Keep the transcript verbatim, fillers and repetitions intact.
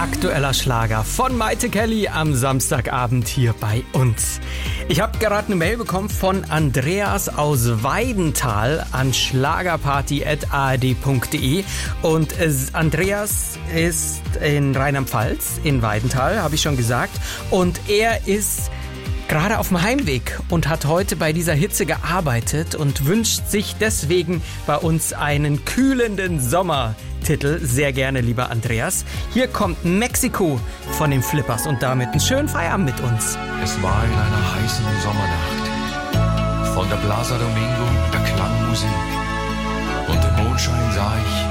aktueller Schlager von Maite Kelly am Samstagabend hier bei uns. Ich habe gerade eine Mail bekommen von Andreas aus Weidenthal an schlagerparty at a r d punkt d e und Andreas ist in Rheinland-Pfalz, in Weidenthal, habe ich schon gesagt, und er ist gerade auf dem Heimweg und hat heute bei dieser Hitze gearbeitet und wünscht sich deswegen bei uns einen kühlenden Sommertitel. Sehr gerne, lieber Andreas. Hier kommt Mexiko von den Flippers und damit einen schönen Feierabend mit uns. Es war in einer heißen Sommernacht. Von der Plaza Domingo, der Klangmusik und im Mondschein sah ich